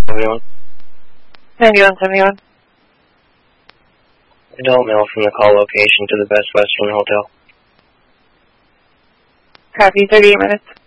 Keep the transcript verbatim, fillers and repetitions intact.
seventy-one. ninety-one seventy-one. Adult male from the call location to the Best Western Hotel. Copy, thirty-eight minutes.